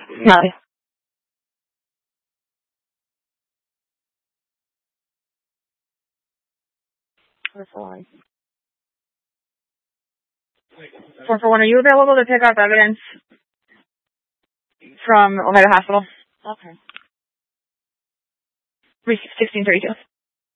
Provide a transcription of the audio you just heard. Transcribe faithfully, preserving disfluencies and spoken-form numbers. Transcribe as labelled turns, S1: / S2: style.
S1: Molly. four for one, are you available to pick up evidence from Ohio Hospital?
S2: Okay.
S1: sixteen thirty-two.